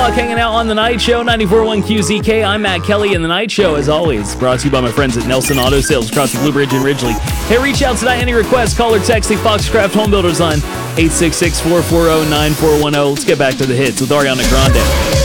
Hanging out on The Night Show, 94.1 QZK. I'm Matt Kelly, and The Night Show, as always, brought to you by my friends at Nelson Auto Sales across the Blue Bridge in Ridgely. Hey, reach out tonight. Any requests, call or text the Foxcraft Home Builders line, 866-440-9410. Let's get back to the hits with Ariana Grande.